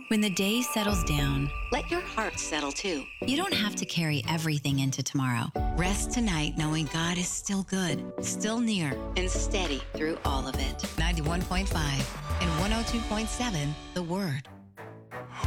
When the day settles down, Let your heart settle too. you don't have to carry everything into tomorrow. Rest tonight knowing God is still good, still near, And steady through all of it. 91.5 and 102.7 The Word.